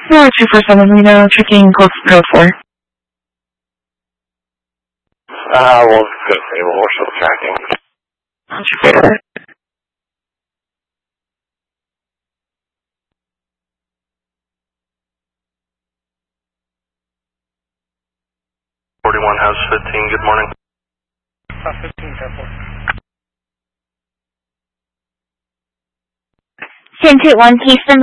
247, Reno, checking code 4. We'll go stable, we're still tracking. Roger. 41 House 15, good morning. House 15, careful. 1021 Keystone.